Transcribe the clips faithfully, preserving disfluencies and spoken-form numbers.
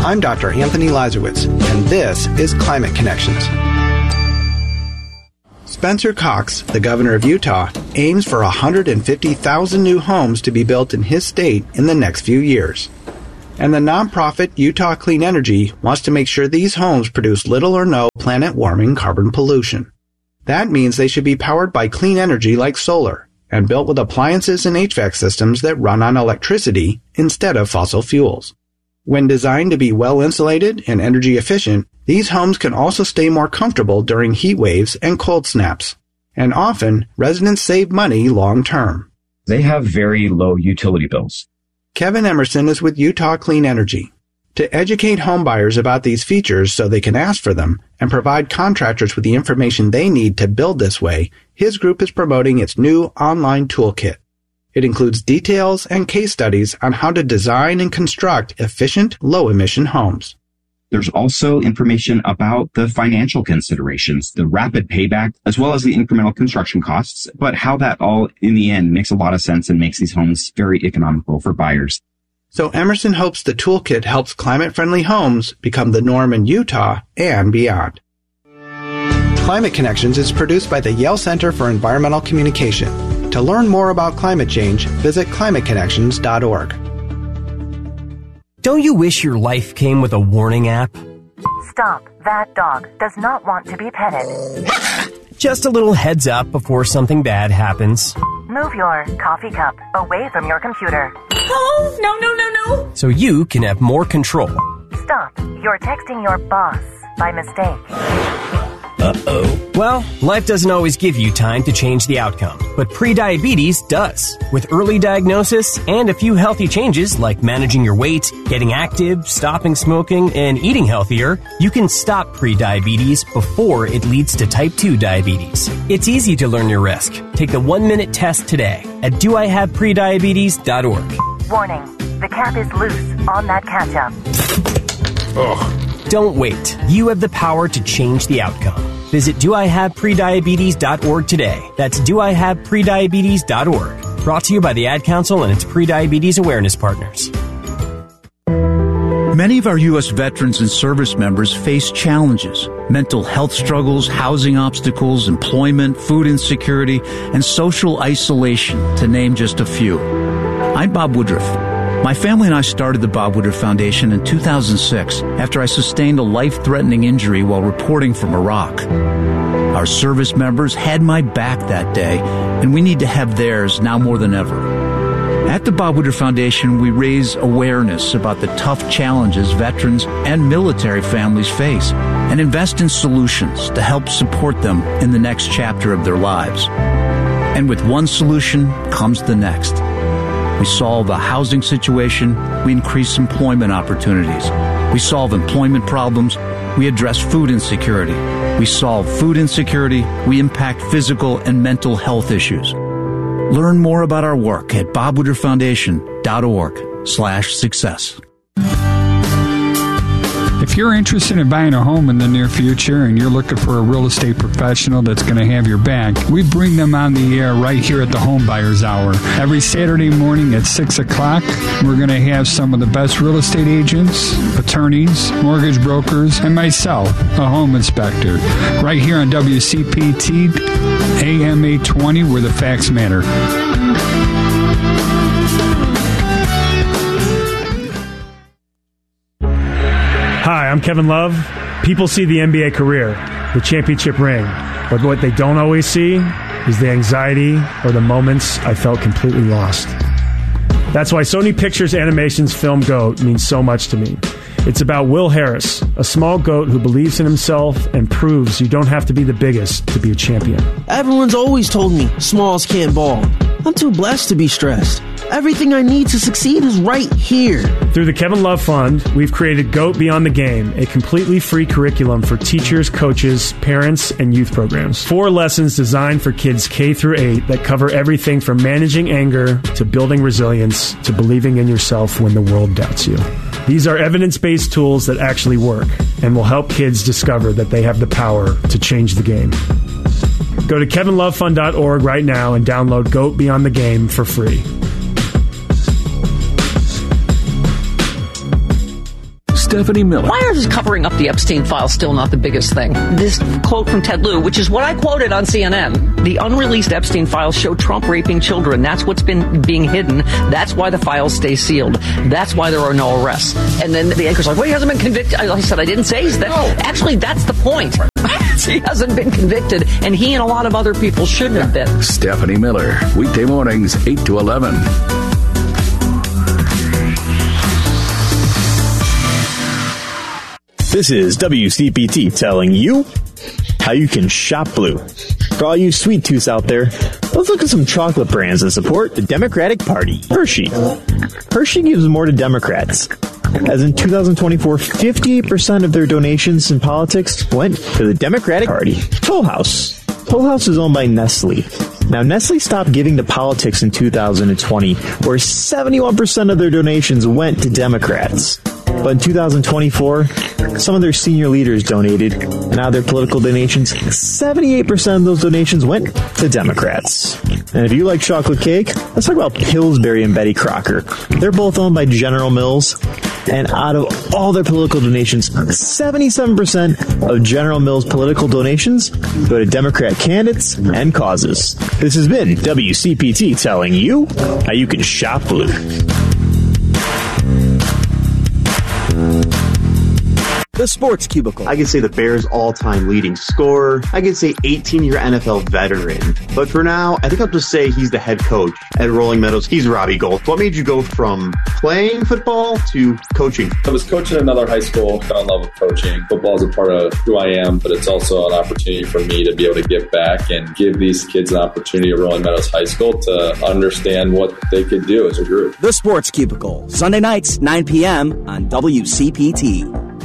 I'm Doctor Anthony Lazarowitz, and this is Climate Connections. Spencer Cox, the governor of Utah, aims for one hundred fifty thousand new homes to be built in his state in the next few years. And the nonprofit Utah Clean Energy wants to make sure these homes produce little or no planet-warming carbon pollution. That means they should be powered by clean energy like solar and built with appliances and H V A C systems that run on electricity instead of fossil fuels. When designed to be well insulated and energy efficient, these homes can also stay more comfortable during heat waves and cold snaps. And often, residents save money long term. They have very low utility bills. Kevin Emerson is with Utah Clean Energy. To educate homebuyers about these features so they can ask for them and provide contractors with the information they need to build this way, his group is promoting its new online toolkit. It includes details and case studies on how to design and construct efficient, low-emission homes. There's also information about the financial considerations, the rapid payback, as well as the incremental construction costs, but how that all, in the end, makes a lot of sense and makes these homes very economical for buyers. So Emerson hopes the toolkit helps climate-friendly homes become the norm in Utah and beyond. Climate Connections is produced by the Yale Center for Environmental Communication. To learn more about climate change, visit climate connections dot org. Don't you wish your life came with a warning app? Stop. That dog does not want to be petted. Just a little heads up before something bad happens. Move your coffee cup away from your computer. Oh, no, no, no, no. So you can have more control. Stop. You're texting your boss by mistake. Uh-oh. Well, life doesn't always give you time to change the outcome, but prediabetes does. With early diagnosis and a few healthy changes like managing your weight, getting active, stopping smoking, and eating healthier, you can stop prediabetes before it leads to type two diabetes. It's easy to learn your risk. Take the one-minute test today at do I have prediabetes dot org. Warning. The cap is loose on that ketchup. Ugh. Don't wait. You have the power to change the outcome. Visit do I have prediabetes dot org today. That's do I have prediabetes dot org. Brought to you by the Ad Council and its prediabetes awareness partners. Many of our U S veterans and service members face challenges: mental health struggles, housing obstacles, employment, food insecurity, and social isolation, to name just a few. I'm Bob Woodruff. My family and I started the Bob Woodruff Foundation in two thousand six after I sustained a life-threatening injury while reporting from Iraq. Our service members had my back that day, and we need to have theirs now more than ever. At the Bob Woodruff Foundation, we raise awareness about the tough challenges veterans and military families face and invest in solutions to help support them in the next chapter of their lives. And with one solution comes the next. We solve a housing situation, we increase employment opportunities. We solve employment problems, we address food insecurity. We solve food insecurity, we impact physical and mental health issues. Learn more about our work at bob woodruff foundation dot org slash success. If you're interested in buying a home in the near future and you're looking for a real estate professional that's going to have your back, we bring them on the air right here at the Home Buyers Hour. Every Saturday morning at six o'clock, we're going to have some of the best real estate agents, attorneys, mortgage brokers, and myself, a home inspector, right here on W C P T A M eight twenty, where the facts matter. Hi, I'm Kevin Love. People see the N B A career, the championship ring, but what they don't always see is the anxiety or the moments I felt completely lost. That's why Sony Pictures Animation's Film GOAT means so much to me. It's about Will Harris, a small goat who believes in himself and proves you don't have to be the biggest to be a champion. Everyone's always told me smalls can't ball. I'm too blessed to be stressed. Everything I need to succeed is right here. Through the Kevin Love Fund, we've created GOAT Beyond the Game, a completely free curriculum for teachers, coaches, parents, and youth programs. Four lessons designed for kids K through eight that cover everything from managing anger to building resilience to believing in yourself when the world doubts you. These are evidence-based tools that actually work and will help kids discover that they have the power to change the game. Go to kevin love fund dot org right now and download GOAT Beyond the Game for free. Stephanie Miller. Why is covering up the Epstein file still not the biggest thing? This quote from Ted Lieu, which is what I quoted on C N N. The unreleased Epstein files show Trump raping children. That's what's been being hidden. That's why the files stay sealed. That's why there are no arrests. And then the anchor's like, well, he hasn't been convicted. I said, I didn't say he's that. No. Actually, that's the point. He hasn't been convicted, and he and a lot of other people shouldn't have been. Stephanie Miller, weekday mornings, eight to eleven. This is W C P T telling you how you can shop blue. For all you sweet tooths out there, let's look at some chocolate brands that support the Democratic Party. Hershey. Hershey gives more to Democrats. As in two thousand twenty-four, fifty-eight percent of their donations in politics went to the Democratic Party. Toll House. Toll House is owned by Nestle. Now, Nestle stopped giving to politics in two thousand twenty, where seventy-one percent of their donations went to Democrats. But in two thousand twenty-four, some of their senior leaders donated, and out of their political donations, seventy-eight percent of those donations went to Democrats. And if you like chocolate cake, let's talk about Pillsbury and Betty Crocker. They're both owned by General Mills, and out of all their political donations, seventy-seven percent of General Mills' political donations go to Democrat candidates and causes. This has been W C P T telling you how you can shop blue. The Sports Cubicle. I could say the Bears' all-time leading scorer. I could say eighteen-year N F L veteran. But for now, I think I'll just say he's the head coach at Rolling Meadows. He's Robbie Gold. What made you go from playing football to coaching? I was coaching at another high school. Fell in love with coaching. Football is a part of who I am, but it's also an opportunity for me to be able to give back and give these kids an opportunity at Rolling Meadows High School to understand what they could do as a group. The Sports Cubicle. Sunday nights, nine p.m. on W C P T.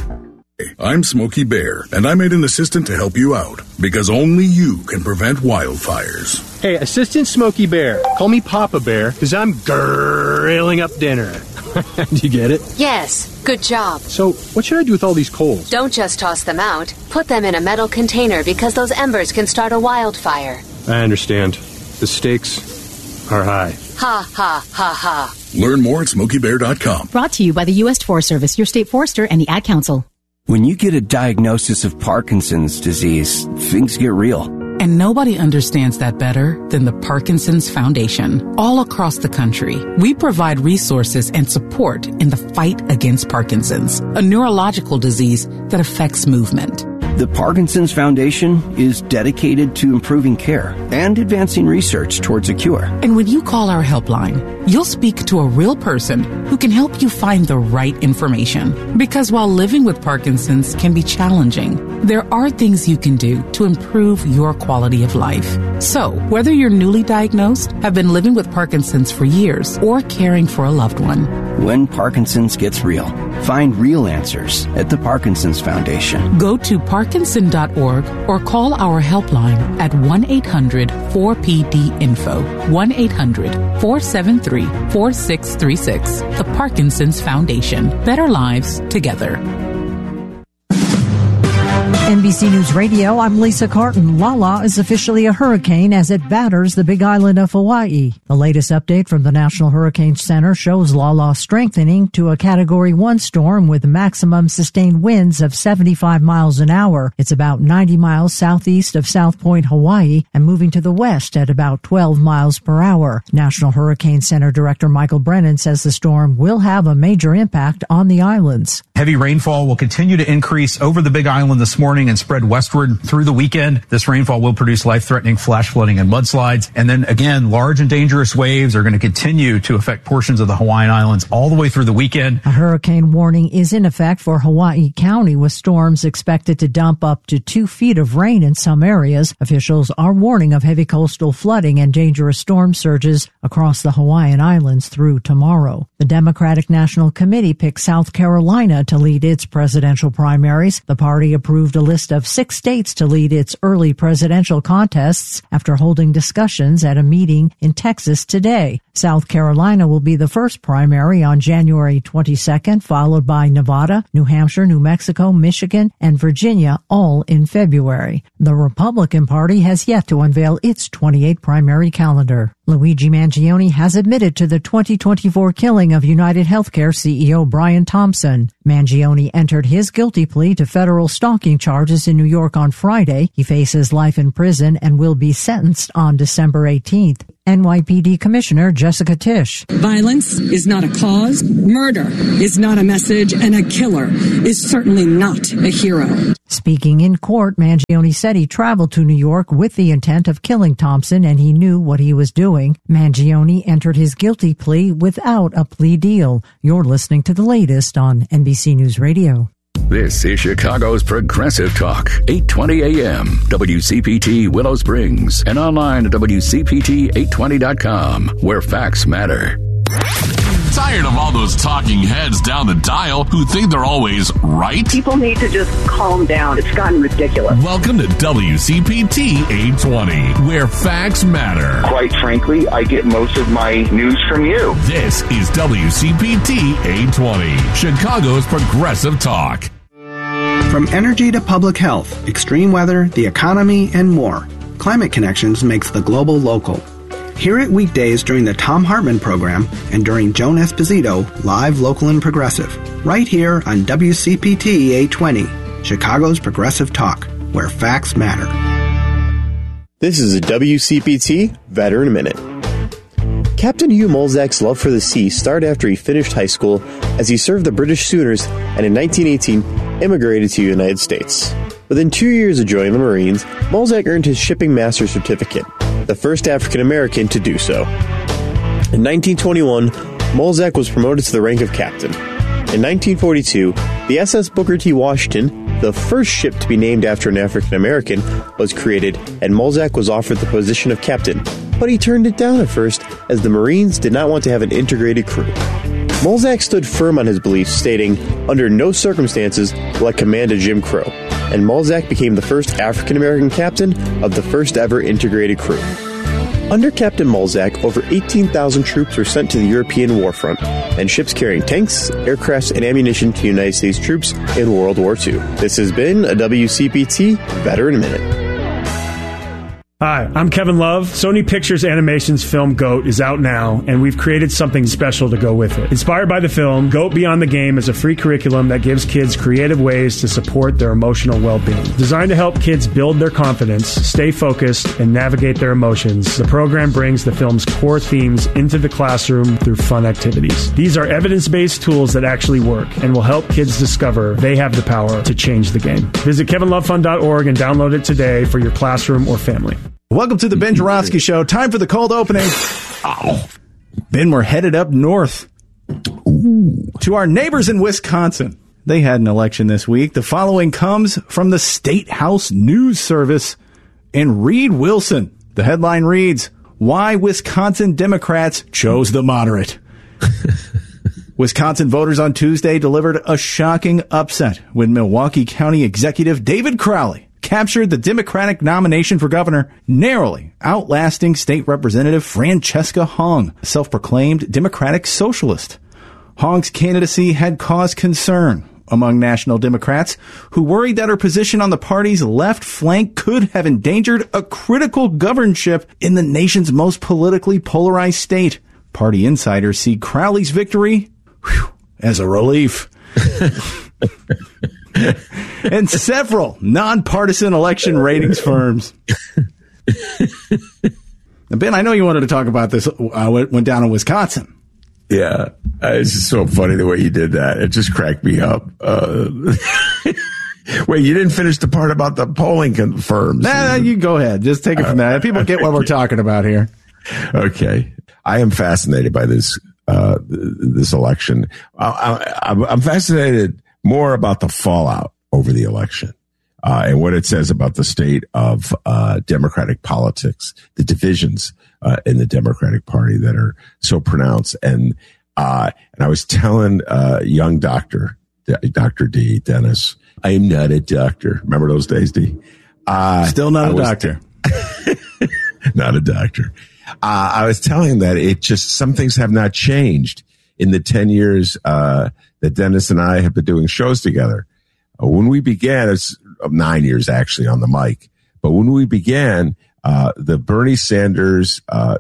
I'm Smokey Bear, and I made an assistant to help you out, because only you can prevent wildfires. Hey, Assistant Smokey Bear, call me Papa Bear, because I'm grilling up dinner. Do you get it? Yes, good job. So, what should I do with all these coals? Don't just toss them out. Put them in a metal container, because those embers can start a wildfire. I understand. The stakes are high. Ha, ha, ha, ha. Learn more at smokey bear dot com. Brought to you by the U S Forest Service, your state forester, and the Ad Council. When you get a diagnosis of Parkinson's disease, things get real. And nobody understands that better than the Parkinson's Foundation. All across the country, we provide resources and support in the fight against Parkinson's, a neurological disease that affects movement. The Parkinson's Foundation is dedicated to improving care and advancing research towards a cure. And when you call our helpline, you'll speak to a real person who can help you find the right information. Because while living with Parkinson's can be challenging, there are things you can do to improve your quality of life. So, whether you're newly diagnosed, have been living with Parkinson's for years, or caring for a loved one, when Parkinson's gets real, find real answers at the Parkinson's Foundation. Go to parkinson dot org or call our helpline at one eight hundred four P D info, one eight hundred four seven three four six three six. The Parkinson's Foundation. Better lives together. N B C News Radio, I'm Lisa Carton. Lala is officially a hurricane as it batters the Big Island of Hawaii. The latest update from the National Hurricane Center shows Lala strengthening to a Category one storm with maximum sustained winds of seventy-five miles an hour. It's about ninety miles southeast of South Point, Hawaii, and moving to the west at about twelve miles per hour. National Hurricane Center Director Michael Brennan says the storm will have a major impact on the islands. Heavy rainfall will continue to increase over the Big Island this morning and spread westward through the weekend. This rainfall will produce life-threatening flash flooding and mudslides. And then again, large and dangerous waves are going to continue to affect portions of the Hawaiian Islands all the way through the weekend. A hurricane warning is in effect for Hawaii County, with storms expected to dump up to two feet of rain in some areas. Officials are warning of heavy coastal flooding and dangerous storm surges across the Hawaiian Islands through tomorrow. The Democratic National Committee picked South Carolina to lead its presidential primaries. The party approved a list of six states to lead its early presidential contests after holding discussions at a meeting in Texas today. South Carolina will be the first primary on January twenty-second, followed by Nevada, New Hampshire, New Mexico, Michigan, and Virginia, all in February. The Republican Party has yet to unveil its twenty-eight primary calendar. Luigi Mangione has admitted to the twenty twenty-four killing of United Healthcare C E O Brian Thompson. Mangione entered his guilty plea to federal stalking charges in New York on Friday. He faces life in prison and will be sentenced on December eighteenth. N Y P D Commissioner Jessica Tisch. Violence is not a cause, murder is not a message, and a killer is certainly not a hero. Speaking in court, Mangione said he traveled to New York with the intent of killing Thompson and he knew what he was doing. Mangione entered his guilty plea without a plea deal. You're listening to the latest on N B C News Radio. This is Chicago's Progressive Talk, eight twenty A M, W C P T Willow Springs, and online at W C P T eight twenty dot com, where facts matter. Tired of all those talking heads down the dial who think they're always right? People need to just calm down. It's gotten ridiculous. Welcome to W C P T eight twenty, where facts matter. Quite frankly, I get most of my news from you. This is W C P T eight twenty, Chicago's Progressive Talk. From energy to public health, extreme weather, the economy, and more, Climate Connections makes the global local. Hear it weekdays during the Tom Hartman program and during Joan Esposito, live, local, and progressive. Right here on W C P T eight twenty, Chicago's Progressive Talk, where facts matter. This is a W C P T Veteran Minute. Captain Hugh Molzak's love for the sea started after he finished high school as he served the British Sooners and in nineteen eighteen immigrated to the United States. Within two years of joining the Marines, Molzak earned his Shipping Master Certificate, the first African-American to do so. In nineteen twenty-one, Molzak was promoted to the rank of captain. In nineteen forty-two, the S S Booker T. Washington, the first ship to be named after an African-American, was created, and Molzak was offered the position of captain, but he turned it down at first as the Marines did not want to have an integrated crew. Molzak stood firm on his beliefs, stating, "Under no circumstances will I command a Jim Crow," and Molzak became the first African-American captain of the first ever integrated crew. Under Captain Molzak, over eighteen thousand troops were sent to the European war front, and ships carrying tanks, aircraft, and ammunition to United States troops in World War Two. This has been a W C P T Veteran Minute. Hi, I'm Kevin Love. Sony Pictures Animation's film GOAT is out now, and we've created something special to go with it. Inspired by the film, GOAT Beyond the Game is a free curriculum that gives kids creative ways to support their emotional well-being. Designed to help kids build their confidence, stay focused, and navigate their emotions, the program brings the film's core themes into the classroom through fun activities. These are evidence-based tools that actually work and will help kids discover they have the power to change the game. Visit kevin love fund dot org and download it today for your classroom or family. Welcome to the Ben Joravsky Show. Time for the cold opening. Oh. Ben, we're headed up north Ooh. to our neighbors in Wisconsin. They had an election this week. The following comes from the State House News Service and Reed Wilson. The headline reads, "Why Wisconsin Democrats Chose the Moderate." Wisconsin voters on Tuesday delivered a shocking upset when Milwaukee County Executive David Crowley captured the Democratic nomination for governor, narrowly outlasting State Representative Francesca Hong, a self-proclaimed Democratic socialist. Hong's candidacy had caused concern among national Democrats, who worried that her position on the party's left flank could have endangered a critical governorship in the nation's most politically polarized state. Party insiders see Crowley's victory whew, as a relief. And several nonpartisan election ratings firms. Now, Ben, I know you wanted to talk about this. Uh, what went down in Wisconsin. Yeah, uh, it's just so funny the way you did that. It just cracked me up. Uh, wait, you didn't finish the part about the polling firms. Nah, you go ahead. Just take it from uh, that. People get what we're talking about here. Okay. I am fascinated by this uh, this election. I, I, I'm fascinated more about the fallout over the election uh, and what it says about the state of uh, Democratic politics, the divisions uh, in the Democratic Party that are so pronounced. And uh, and I was telling uh, young doctor, Doctor D, Dennis, I am not a doctor. Remember those days, D? Uh, Still not I a was, doctor. Not a doctor. Uh, I was telling him that it just, some things have not changed in the ten years uh, that Dennis and I have been doing shows together. Uh, when we began, it's nine years actually on the mic, but when we began, uh, the Bernie Sanders uh,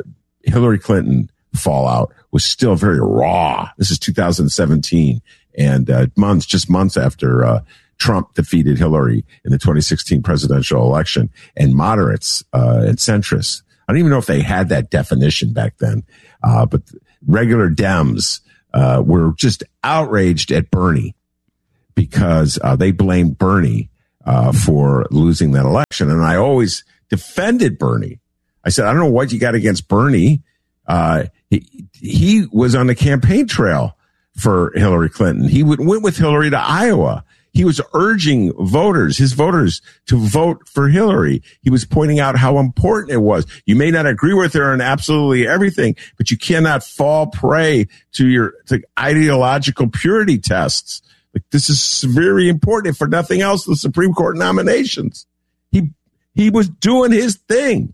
Hillary Clinton fallout was still very raw. This is two thousand seventeen, and uh, months, just months after uh, Trump defeated Hillary in the twenty sixteen presidential election, and moderates uh, and centrists. I don't even know if they had that definition back then, uh, but regular Dems uh, were just outraged at Bernie because uh, they blamed Bernie uh, for losing that election. And I always defended Bernie. I said, I don't know what you got against Bernie. Uh, he, he was on the campaign trail for Hillary Clinton. He would, went with Hillary to Iowa. He was urging voters, his voters, to vote for Hillary. He was pointing out how important it was. You may not agree with her on absolutely everything, but you cannot fall prey to your to ideological purity tests. Like, this is very important. If for nothing else, the Supreme Court nominations. He he was doing his thing.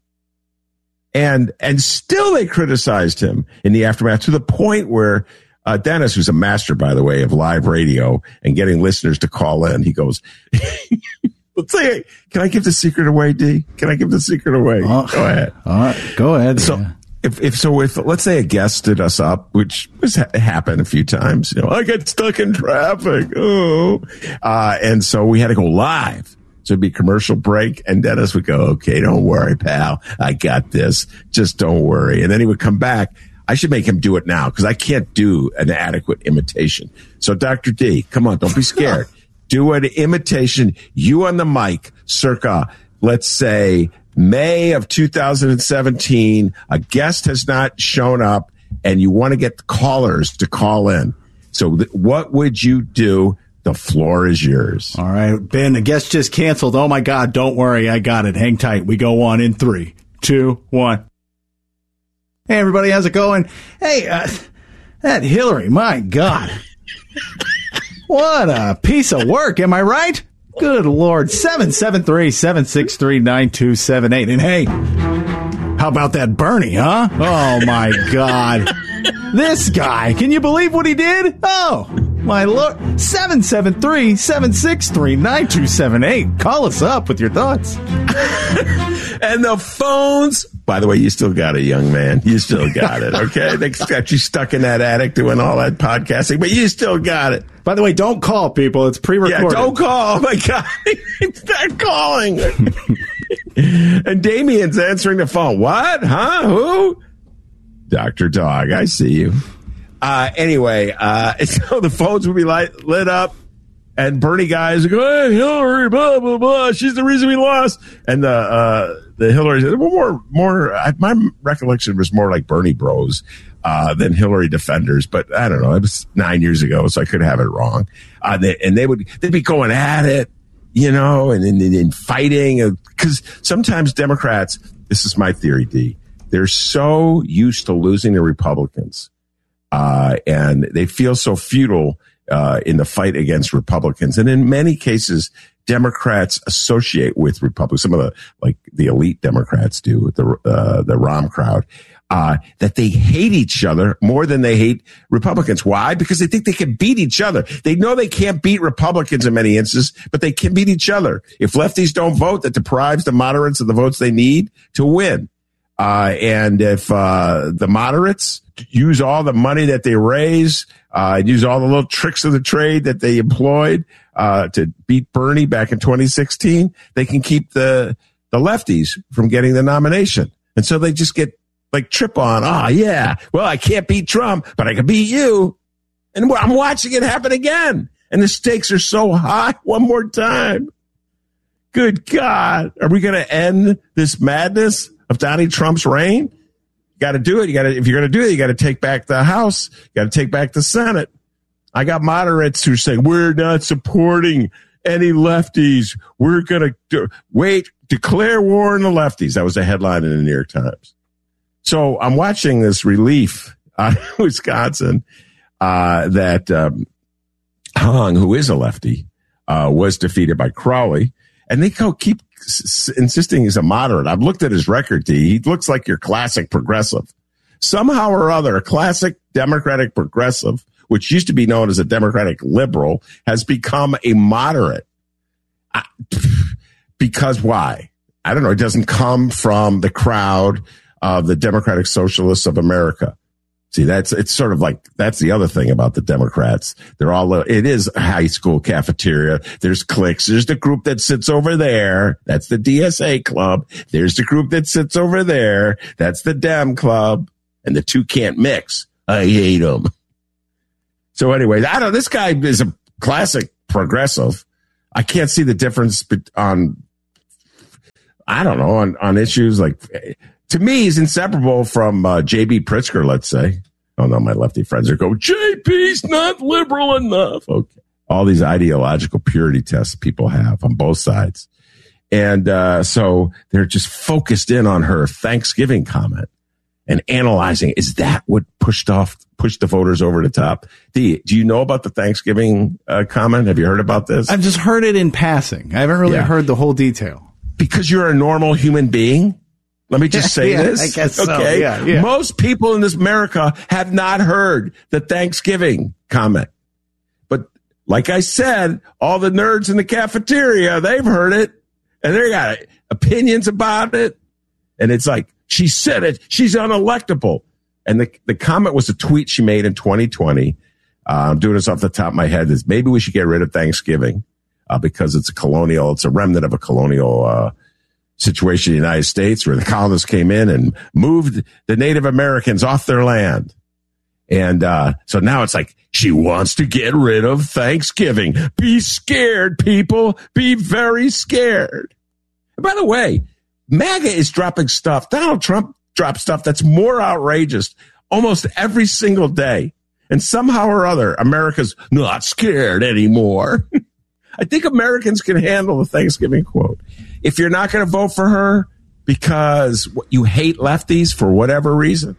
And and still they criticized him in the aftermath to the point where uh, Dennis, who's a master, by the way, of live radio and getting listeners to call in, he goes, let's say, can I give the secret away, D? Can I give the secret away? Oh, go ahead. All right, go ahead. So yeah. if if so, if let's say a guest stood us up, which has ha- happened a few times, you know, I get stuck in traffic. Oh, uh, and so we had to go live. So it'd be commercial break, and Dennis would go, okay, don't worry, pal. I got this. Just don't worry. And then he would come back. I should make him do it now because I can't do an adequate imitation. So Doctor D, come on, don't be scared. Do an imitation. You on the mic, circa, let's say, May of two thousand seventeen. A guest has not shown up, and you want to get callers to call in. So th- what would you do? The floor is yours. All right, Ben, the guest just canceled. Oh, my God. Don't worry. I got it. Hang tight. We go on in three, two, one. Hey, everybody. How's it going? Hey, uh, that Hillary, my God. What a piece of work. Am I right? Good Lord. seven seven three, seven six three, nine two seven eight. And hey, how about that Bernie, huh? Oh, my God. This guy. Can you believe what he did? Oh, my Lord. seven seven three, seven six three, nine two seven eight. Call us up with your thoughts. And the phones. By the way, you still got it, young man. You still got it, okay? They got you stuck in that attic doing all that podcasting, but you still got it. By the way, don't call, people. It's pre-recorded. Yeah, don't call. Oh, my God. Start calling. And Damien's answering the phone. What? Huh? Who? Doctor Dog, I see you. Uh, anyway, uh, so the phones would be light, lit up, and Bernie guys would go, hey, Hillary, blah, blah, blah. She's the reason we lost. And the, uh, the Hillary, well, more, more, my recollection was more like Bernie bros, uh, than Hillary defenders. But I don't know. It was nine years ago, so I could have it wrong. Uh, they, and they would, they'd be going at it, you know, and, and, and fighting. Because sometimes Democrats, this is my theory, D, they're so used to losing the Republicans, uh, and they feel so futile uh, in the fight against Republicans. And in many cases, Democrats associate with Republicans. Some of the, like the elite Democrats do, the uh, the Rahm crowd, uh, that they hate each other more than they hate Republicans. Why? Because they think they can beat each other. They know they can't beat Republicans in many instances, but they can beat each other. If lefties don't vote, that deprives the moderates of the votes they need to win. Uh, and if, uh, the moderates use all the money that they raise, uh, use all the little tricks of the trade that they employed, uh, to beat Bernie back in twenty sixteen, they can keep the, the lefties from getting the nomination. And so they just get like trip on, oh yeah, well, I can't beat Trump, but I can beat you. And I'm watching it happen again. And the stakes are so high one more time. Good God. Are we going to end this madness of Donald Trump's reign? You got to do it. You got to, if you're going to do it, you got to take back the House. You got to take back the Senate. I got moderates who say, we're not supporting any lefties. We're going to wait, declare war on the lefties. That was a headline in the New York Times. So I'm watching this relief out of Wisconsin, uh, that, um, Hong, who is a lefty, uh, was defeated by Crowley. And they go keep s- insisting he's a moderate. I've looked at his record, D. He looks like your classic progressive. Somehow or other, a classic Democratic progressive, which used to be known as a Democratic liberal, has become a moderate. I, because why? I don't know. It doesn't come from the crowd. of the Democratic Socialists of America. See, that's, it's sort of like, that's the other thing about the Democrats. They're all, it is a high school cafeteria. There's cliques. There's the group that sits over there. That's the D S A club. There's the group that sits over there. That's the Dem club. And the two can't mix. I hate them. So anyway, I don't, this guy is a classic progressive. I can't see the difference on, I don't know, on, on issues like, to me, he's inseparable from uh, J B Pritzker, let's say. Oh, no, my lefty friends are going, J P's not liberal enough. Okay. All these ideological purity tests people have on both sides. And uh, so they're just focused in on her Thanksgiving comment and analyzing, is that what pushed off, pushed the voters over the top? D, do you know about the Thanksgiving uh, comment? Have you heard about this? I've just heard it in passing. I haven't really yeah. heard the whole detail. Because you're a normal human being? Let me just say yeah, this. I guess so. Okay. Yeah, yeah. Most people in this America have not heard the Thanksgiving comment. But like I said, all the nerds in the cafeteria, they've heard it and they got opinions about it. And it's like, she said it. She's unelectable. And the, the comment was a tweet she made in twenty twenty. Uh, I'm doing this off the top of my head. Is maybe we should get rid of Thanksgiving uh, because it's a colonial, it's a remnant of a colonial, uh, situation in the United States where the colonists came in and moved the Native Americans off their land. And uh so now it's like, she wants to get rid of Thanksgiving. Be scared, people. Be very scared. And by the way, MAGA is dropping stuff. Donald Trump drops stuff that's more outrageous almost every single day. And somehow or other, America's not scared anymore. I think Americans can handle the Thanksgiving quote. If you're not going to vote for her because you hate lefties for whatever reason,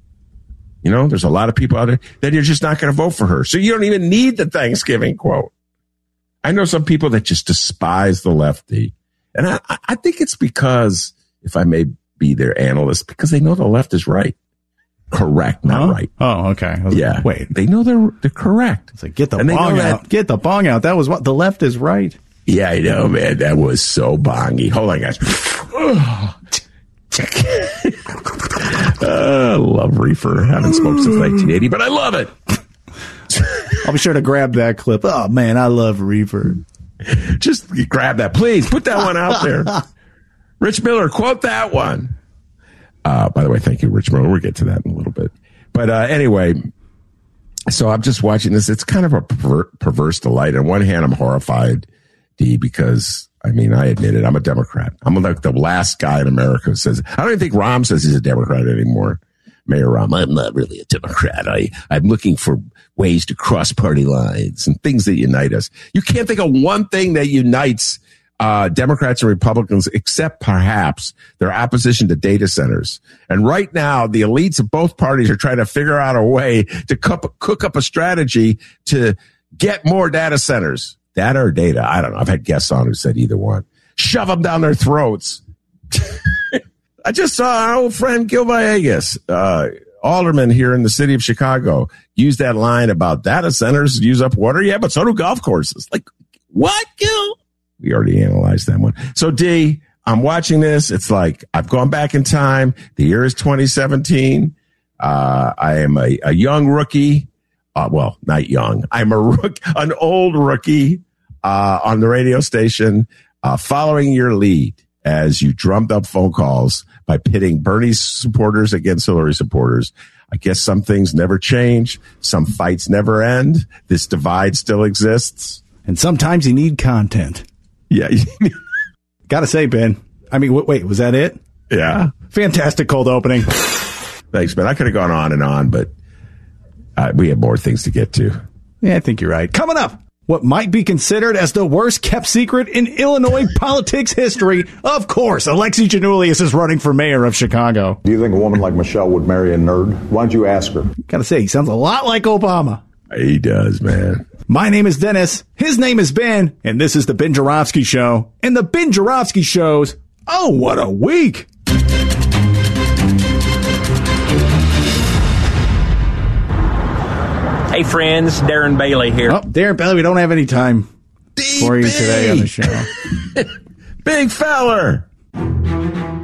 you know, there's a lot of people out there, then you're just not going to vote for her. So you don't even need the Thanksgiving quote. I know some people that just despise the lefty. And I, I think it's because, if I may be their analyst, because they know the left is right. Correct, not huh? right. Oh, okay. Was, yeah. Wait. They know they're, they're correct. It's like, get the and bong out. That, get the bong out. That was what the left is right. Yeah, I know, man. That was so bongy. Hold on, guys. I uh, love reefer. Haven't smoked since nineteen eighty, but I love it. I'll be sure to grab that clip. Oh, man, I love reefer. Just grab that. Please, put that one out there. Rich Miller, quote that one. Uh, by the way, thank you, Rich Miller. We'll get to that in a little bit. But uh, anyway, so I'm just watching this. It's kind of a perver- perverse delight. On one hand, I'm horrified, D, because, I mean, I admit it, I'm a Democrat. I'm like the last guy in America who says, I don't even think Rahm says he's a Democrat anymore. Mayor Rahm, I'm not really a Democrat. I, I'm looking for ways to cross party lines and things that unite us. You can't think of one thing that unites uh, Democrats and Republicans, except perhaps their opposition to data centers. And right now, the elites of both parties are trying to figure out a way to cook, cook up a strategy to get more data centers. Data or data? I don't know. I've had guests on who said either one. Shove them down their throats. I just saw our old friend Gil Villegas, uh, alderman here in the city of Chicago, use that line about data centers use up water. Yeah, but so do golf courses. Like, what, Gil? We already analyzed that one. So, D, I'm watching this. It's like I've gone back in time. The year is twenty seventeen. Uh, I am a, a young rookie. Uh, well, not young. I'm a rook, an old rookie uh, on the radio station, uh, following your lead as you drummed up phone calls by pitting Bernie supporters against Hillary supporters. I guess some things never change. Some fights never end. This divide still exists. And sometimes you need content. Yeah. Gotta say, Ben, I mean, wait, wait, was that it? Yeah. Fantastic cold opening. Thanks, Ben. I could have gone on and on, but uh, we have more things to get to. Yeah, I think you're right. Coming up, what might be considered as the worst kept secret in Illinois politics history. Of course, Alexi Janulius is running for mayor of Chicago. Do you think a woman like Michelle would marry a nerd? Why don't you ask her? Gotta say, he sounds a lot like Obama. He does, man. My name is Dennis. His name is Ben. And this is the Ben Joravsky Show. And the Ben Joravsky Show's, oh, what a week. Hey, friends, Darren Bailey here. Oh, Darren Bailey, we don't have any time for you today on the show. Big feller.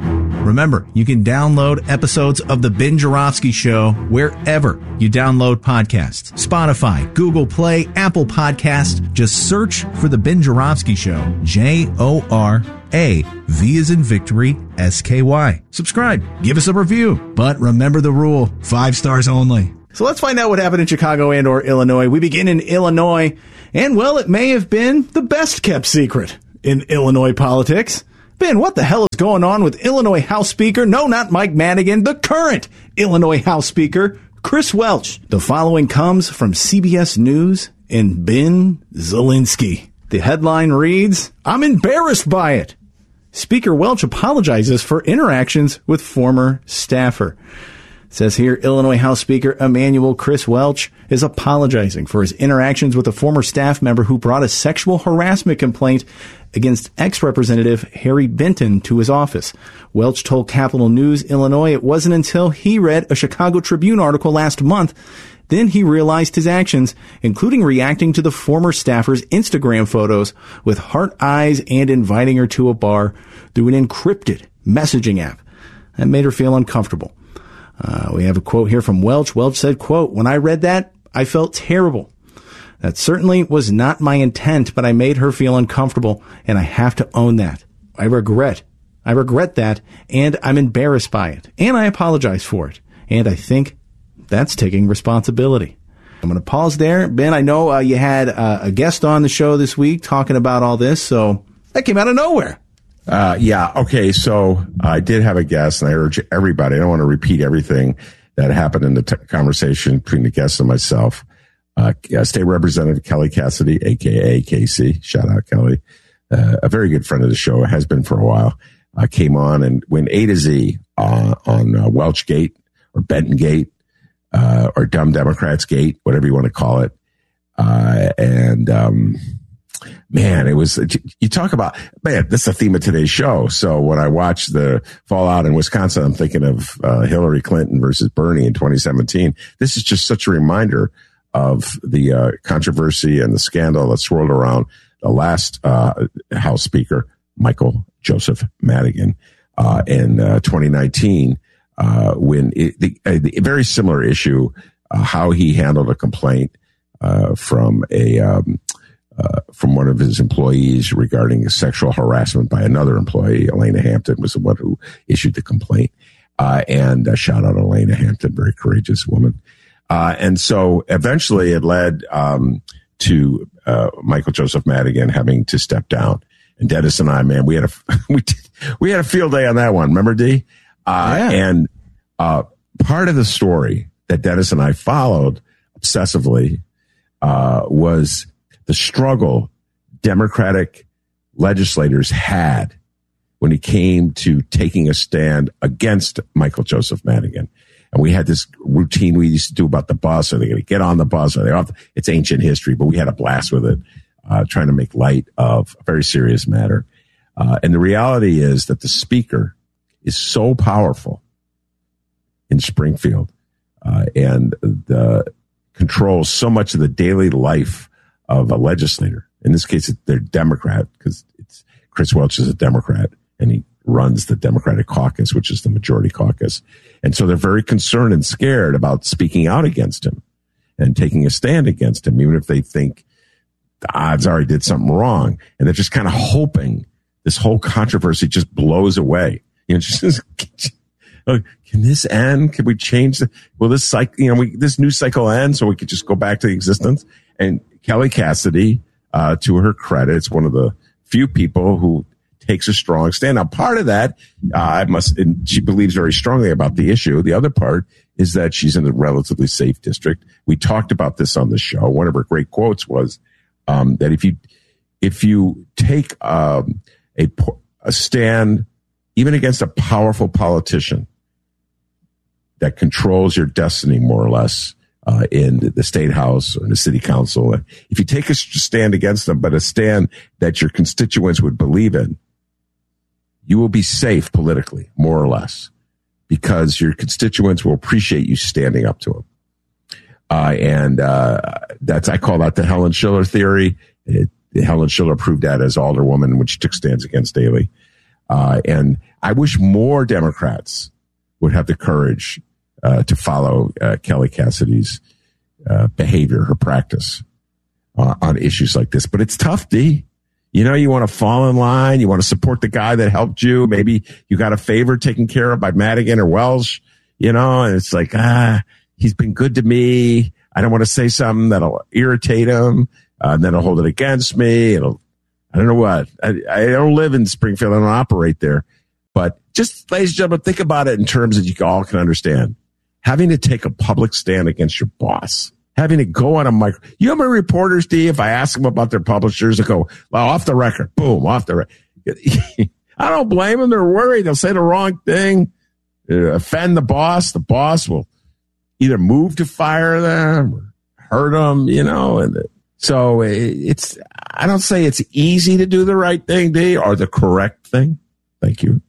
Remember, you can download episodes of The Ben Joravsky Show wherever you download podcasts. Spotify, Google Play, Apple Podcasts. Just search for The Ben Joravsky Show. J O R A V as in victory, S K Y. Subscribe. Give us a review. But remember the rule. Five stars only. So let's find out what happened in Chicago and or Illinois. We begin in Illinois. And, well, it may have been the best kept secret in Illinois politics. Ben, what the hell is going on with Illinois House Speaker? No, not Mike Madigan, the current Illinois House Speaker, Chris Welch. The following comes from C B S News and Ben Zielinski. The headline reads, I'm embarrassed by it. Speaker Welch apologizes for interactions with former staffer. It says here, Illinois House Speaker Emanuel Chris Welch is apologizing for his interactions with a former staff member who brought a sexual harassment complaint against ex-Representative Harry Benton to his office. Welch told Capital News Illinois it wasn't until he read a Chicago Tribune article last month then he realized his actions, including reacting to the former staffer's Instagram photos with heart eyes and inviting her to a bar through an encrypted messaging app. That made her feel uncomfortable. Uh, we have a quote here from Welch. Welch said, quote, when I read that, I felt terrible. That certainly was not my intent, but I made her feel uncomfortable, and I have to own that. I regret. I regret that, and I'm embarrassed by it, and I apologize for it. And I think that's taking responsibility. I'm going to pause there. Ben, I know uh, you had uh, a guest on the show this week talking about all this, so that came out of nowhere. Uh, yeah. Okay. So I did have a guest, and I urge everybody, I don't want to repeat everything that happened in the t- conversation between the guest and myself. Uh, State Representative Kelly Cassidy, a k a. Casey, shout out Kelly, uh, a very good friend of the show, has been for a while, uh, came on and went A to Z uh, on uh, Welch Gate or Benton Gate uh, or Dumb Democrats Gate, whatever you want to call it. Uh, and, um, man, it was, you talk about, man, that's the theme of today's show. So when I watch the fallout in Wisconsin, I'm thinking of uh, Hillary Clinton versus Bernie in twenty seventeen. This is just such a reminder of the uh, controversy and the scandal that swirled around the last uh, House Speaker, Michael Joseph Madigan, uh, in uh, twenty nineteen, uh, when it, the, a, the very similar issue, uh, how he handled a complaint uh, from a um, uh, from one of his employees regarding sexual harassment by another employee. Elena Hampton was the one who issued the complaint, uh, and uh, shout out Elena Hampton, very courageous woman. Uh, and so eventually it led, um, to, uh, Michael Joseph Madigan having to step down. And Dennis and I, man, we had a, we, did, we had a field day on that one. Remember, D? Uh, yeah. and, uh, part of the story that Dennis and I followed obsessively, uh, was the struggle Democratic legislators had when it came to taking a stand against Michael Joseph Madigan. And we had this routine we used to do about the bus. Are they going to get on the bus? Are they off? It's ancient history, but we had a blast with it, uh, trying to make light of a very serious matter. Uh, and the reality is that the speaker is so powerful in Springfield, uh, and the controls so much of the daily life of a legislator. In this case, they're Democrat because it's Chris Welch is a Democrat and he runs the Democratic caucus, which is the majority caucus. And so they're very concerned and scared about speaking out against him and taking a stand against him, even if they think the odds are he did something wrong. And they're just kind of hoping this whole controversy just blows away. You know, just, can this end? Can we change the, will this cycle, you know, we, this news cycle end so we could just go back to existence? And Kelly Cassidy, uh, to her credit, it's one of the few people who takes a strong stand. Now, part of that, uh, I must, and she believes very strongly about the issue. The other part is that she's in a relatively safe district. We talked about this on the show. One of her great quotes was, um, that if you, if you take, um, a, a stand, even against a powerful politician that controls your destiny more or less, uh, in the state house or in the city council, if you take a stand against them, but a stand that your constituents would believe in, you will be safe politically, more or less, because your constituents will appreciate you standing up to them. Uh, and uh, that's, I call that the Helen Schiller theory. It, Helen Schiller proved that as alderwoman when she took stands against Daley. Uh, and I wish more Democrats would have the courage uh, to follow uh, Kelly Cassidy's uh, behavior, her practice uh, on issues like this. But it's tough, D. You know, you want to fall in line. You want to support the guy that helped you. Maybe you got a favor taken care of by Madigan or Welch, you know, and it's like, ah, he's been good to me. I don't want to say something that'll irritate him. Uh, and then he'll hold it against me. It'll, I don't know what. I, I don't live in Springfield. I don't operate there. But just, ladies and gentlemen, think about it in terms that you all can understand. Having to take a public stand against your boss. Having to go on a micro. You know how many reporters, D, if I ask them about their publishers, they go, well, off the record. Boom, off the record. I don't blame them. They're worried. They'll say the wrong thing, uh, offend the boss. The boss will either move to fire them or hurt them, you know. And so it's, I don't say it's easy to do the right thing, D, or the correct thing. Thank you.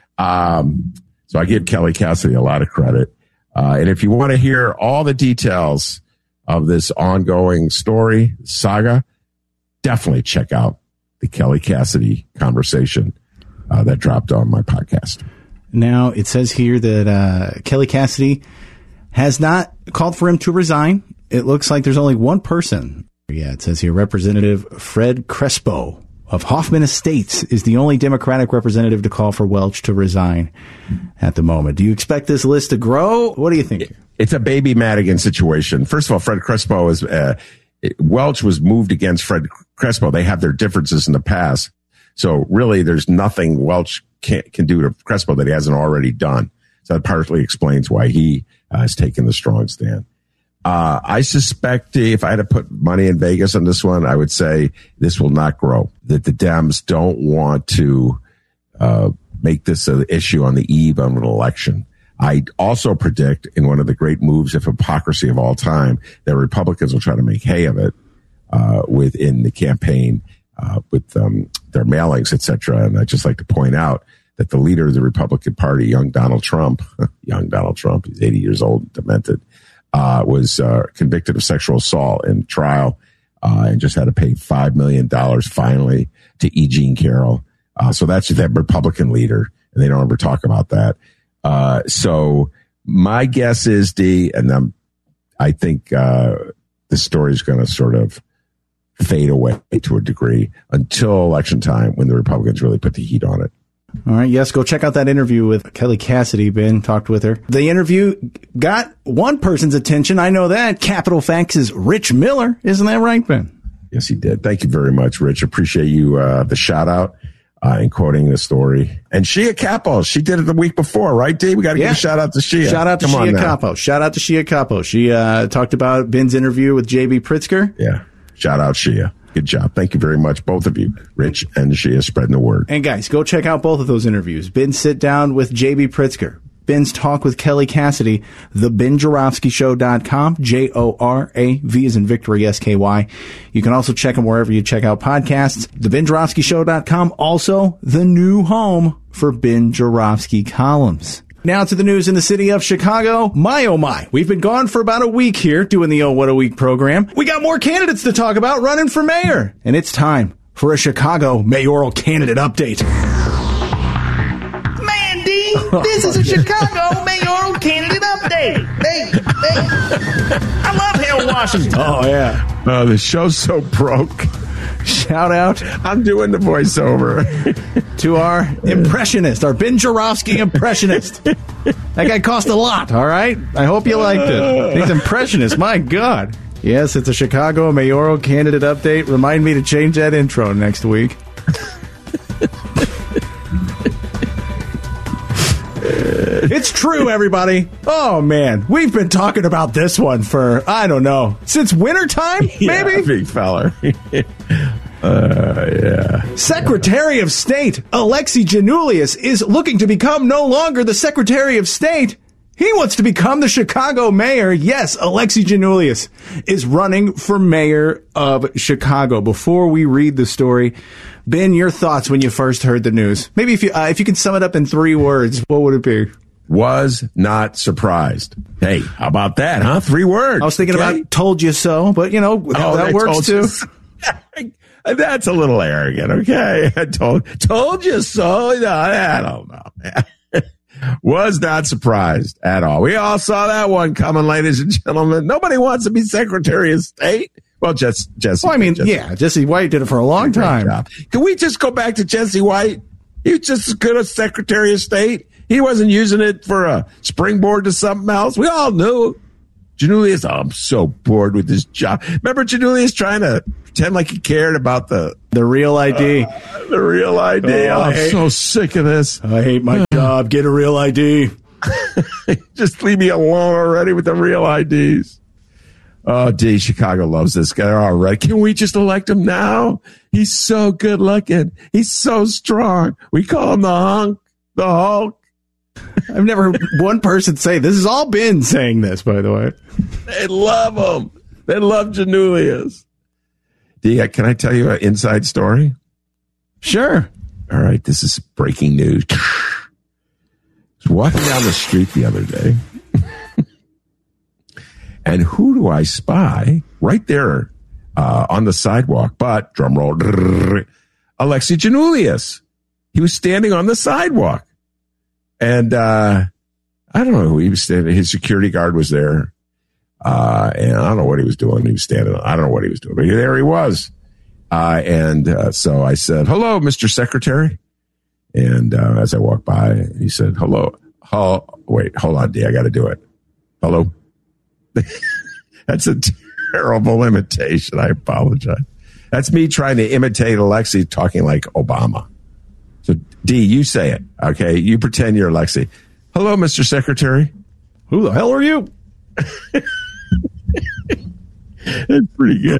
Um, so I give Kelly Cassidy a lot of credit. Uh, and if you want to hear all the details of this ongoing story, saga, definitely check out the Kelly Cassidy conversation uh, that dropped on my podcast. Now, it says here that uh, Kelly Cassidy has not called for him to resign. It looks like there's only one person. Yeah, it says here Representative Fred Crespo of Hoffman Estates is the only Democratic representative to call for Welch to resign at the moment. Do you expect this list to grow? What do you think? It's a baby Madigan situation. First of all, Fred Crespo is, uh, Welch was moved against Fred Crespo. They have their differences in the past. So really there's nothing Welch can, can do to Crespo that he hasn't already done. So that partly explains why he uh, has taken the strong stand. Uh, I suspect if I had to put money in Vegas on this one, I would say this will not grow, that the Dems don't want to uh, make this an issue on the eve of an election. I also predict in one of the great moves of hypocrisy of all time that Republicans will try to make hay of it uh, within the campaign uh, with um, their mailings, et cetera. And I'd just like to point out that the leader of the Republican Party, young Donald Trump, young Donald Trump, he's eighty years old, demented, uh, was uh, convicted of sexual assault in trial uh, and just had to pay five million dollars finally to E. Jean Carroll. Uh, so that's that Republican leader, and they don't ever talk about that. Uh, so my guess is, D, and I'm, I think, uh, the story is going to sort of fade away to a degree until election time when the Republicans really put the heat on it. All right. Yes. Go check out that interview with Kelly Cassidy. Ben talked with her. The interview got one person's attention. I know that. Capital Facts' Rich Miller. Isn't that right, Ben? Yes, he did. Thank you very much, Rich. Appreciate you, uh, the shout out. Uh, in quoting the story. And Shia Capo, she did it the week before, right, D? We got to yeah. give a shout out to Shia. Shout out to Come Shia Capo. Shout out to Shia Capo. She uh, talked about Ben's interview with J B. Pritzker. Yeah. Shout out Shia. Good job. Thank you very much, both of you, Rich and Shia, spreading the word. And guys, go check out both of those interviews. Ben sit down with J B. Pritzker. Ben's talk with Kelly Cassidy, the Ben Joravsky Show dot com, J O R A V as in victory, S K Y. You can also check them wherever you check out podcasts. The Ben Joravsky Show dot com, also the new home for Ben Joravsky columns. Now to the news in the city of Chicago. My, oh my. We've been gone for about a week here doing the Oh What a Week program. We got more candidates to talk about running for mayor. And it's time for a Chicago mayoral candidate update. This is a Chicago mayoral candidate update. Hey, hey. I love Harold Washington. Oh, yeah. Oh, the show's so broke. Shout out. I'm doing the voiceover. To our impressionist, our Ben Joravsky impressionist. That guy cost a lot, all right? I hope you liked it. He's impressionist, my God. Yes, it's a Chicago mayoral candidate update. Remind me to change that intro next week. It's true, everybody. Oh, man. We've been talking about this one for, I don't know, since wintertime, maybe? Yeah, big fella. uh, yeah. Secretary of State Alexi Giannoulias is looking to become no longer the Secretary of State. He wants to become the Chicago mayor. Yes, Alexi Giannoulias is running for mayor of Chicago. Before we read the story, Ben, your thoughts when you first heard the news? Maybe if you uh, if you can sum it up in three words, what would it be? Was not surprised. Hey, how about that, huh? Three words. I was thinking okay. about told you so, but, you know, oh, that works too. That's a little arrogant, okay? I told told you so. No, I don't know. Was not surprised at all. We all saw that one coming, ladies and gentlemen. Nobody wants to be Secretary of State. Well, just Jesse. Well, I mean, Jesse, yeah, Jesse White did it for a long time. Job. Can we just go back to Jesse White? He was just as good as Secretary of State. He wasn't using it for a springboard to something else. We all knew. Janulius, oh, I'm so bored with this job. Remember Janulius trying to pretend like he cared about the the real I D. Uh, the real I D. Oh, I'm hate, so sick of this. I hate my job. Get a real I D. Just leave me alone already with the real I Ds. Oh, D, Chicago loves this guy. All right. Can we just elect him now? He's so good looking. He's so strong. We call him the hunk, the Hulk. I've never heard one person say this. Has all been saying this, by the way. They love him. They love Janulius. D, can I tell you an inside story? Sure. All right. This is breaking news. I was walking down the street the other day. And who do I spy right there uh, on the sidewalk? But, drum roll, Alexei Janulius. He was standing on the sidewalk. And uh, I don't know who he was standing. His security guard was there. Uh, and I don't know what he was doing. He was standing. I don't know what he was doing. But there he was. Uh, and uh, so I said, hello, Mister Secretary. And uh, as I walked by, he said, hello. Oh, wait, hold on, D. I got to do it. Hello. That's a terrible imitation. I apologize. That's me trying to imitate Alexei talking like Obama. So, D, you say it, okay? You pretend you're Alexei. Hello, Mister Secretary. Who the hell are you? That's pretty good.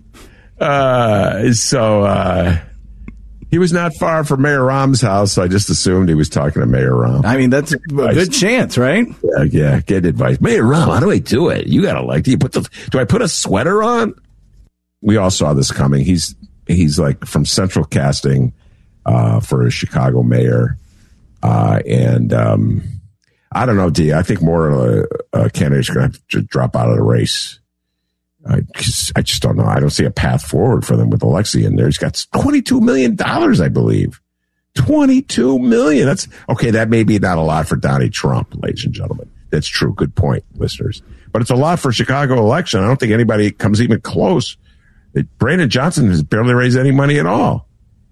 Uh, so, uh, he was not far from Mayor Rahm's house, so I just assumed he was talking to Mayor Rahm. I mean, that's a good chance, right? Yeah, yeah, get advice. Mayor Rahm, how do I do it? You got to like, do you put the, do I put a sweater on? We all saw this coming. He's, he's like from Central Casting, uh, for a Chicago mayor. Uh, and, um, I don't know, D, I think more uh, uh, candidates are going to have to drop out of the race. I just, I just don't know. I don't see a path forward for them with Alexei in there. He's got twenty-two million dollars, I believe. twenty-two million dollars. That's okay. That may be not a lot for Donnie Trump, ladies and gentlemen. That's true. Good point, listeners. But it's a lot for Chicago election. I don't think anybody comes even close. Brandon Johnson has barely raised any money at all.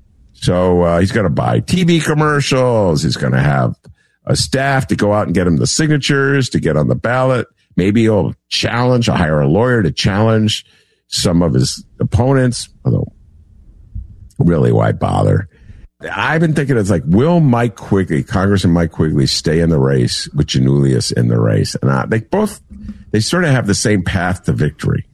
So uh, he's going to buy T V commercials. He's going to have a staff to go out and get him the signatures to get on the ballot. Maybe he'll challenge, I'll hire a lawyer to challenge some of his opponents. Although, really, why bother? I've been thinking it's like, will Mike Quigley, Congressman Mike Quigley, stay in the race with Janulius in the race? And I, they both, they sort of have the same path to victory.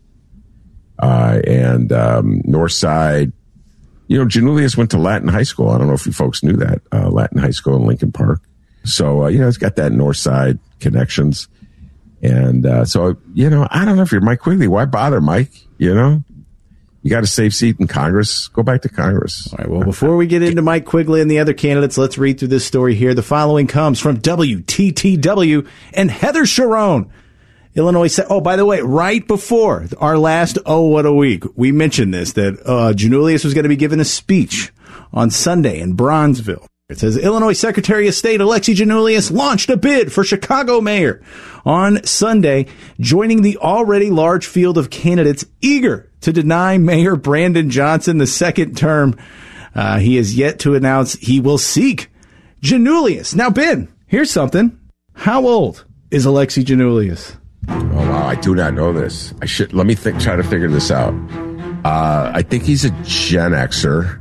Uh, and um, North Side, you know, Janulius went to Latin High School. I don't know if you folks knew that. Uh, Latin High School in Lincoln Park. So, uh, you know, it's got that North Side connections. And uh, so, you know, I don't know if you're Mike Quigley. Why bother, Mike? You know, you got a safe seat in Congress. Go back to Congress. All right. Well, before we get into Mike Quigley and the other candidates, let's read through this story here. The following comes from W T T W and Heather Sharon. Illinois said, oh, by the way, right before our last Oh, What a Week, we mentioned this, that uh, Janulius was going to be given a speech on Sunday in Bronzeville. It says, Illinois Secretary of State Alexei Janulius launched a bid for Chicago mayor on Sunday, joining the already large field of candidates eager to deny Mayor Brandon Johnson the second term. Uh, he has yet to announce he will seek Janulius. Now, Ben, here's something. How old is Alexei Janulius? Oh, wow. I do not know this. I should, let me think, try to figure this out. Uh, I think he's a Gen Xer.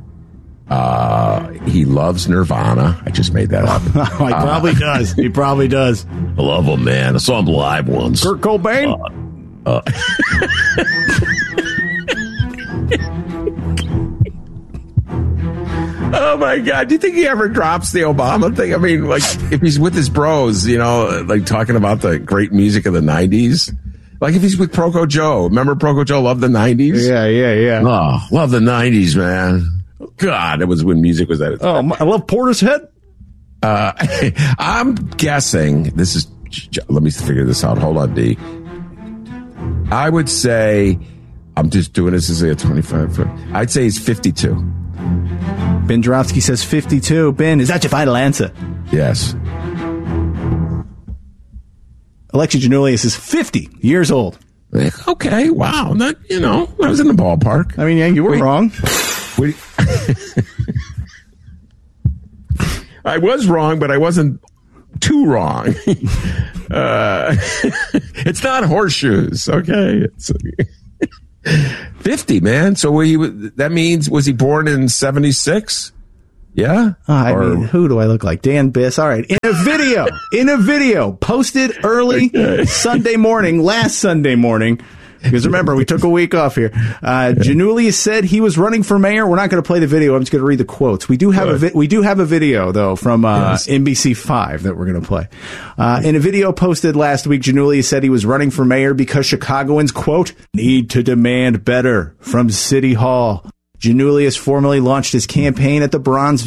Uh, he loves Nirvana. I just made that up. he probably uh, does. He probably does. I love him, man. I saw him live once. Kurt Cobain? Uh, uh. Oh, my God. Do you think he ever drops the Obama thing? I mean, like, if he's with his bros, you know, like talking about the great music of the nineties. Like if he's with Proco Joe. Remember Proco Joe loved the nineties? Yeah, yeah, yeah. Oh, love the nineties, man. God, it was when music was at its Oh, I love Portishead. Uh, I'm guessing, this is, let me figure this out. Hold on, D. I would say I'm just doing this as a twenty-five. I'd say he's fifty-two. Ben Joravsky says fifty-two. Ben, is that your final answer? Yes. Alexi Giannoulias is fifty years old. Okay, wow. That, you know, I was in the ballpark. I mean, yeah, you were Wait. wrong. Wait. I was wrong, but I wasn't too wrong. uh, it's not horseshoes, okay? It's fifty, man. So he that means, was he born in seventy-six? Yeah? Uh, I or, mean, who do I look like? Dan Biss. All right. In a video, in a video posted early okay. Sunday morning, last Sunday morning, because remember, we took a week off here. Uh, Giannoulias said he was running for mayor. We're not going to play the video. I'm just going to read the quotes. We do have Good. a vi- we do have a video though from uh, yes. N B C five that we're going to play. Uh, in a video posted last week, Giannoulias said he was running for mayor because Chicagoans, quote, need to demand better from City Hall. Giannoulias formally launched his campaign at the Bronze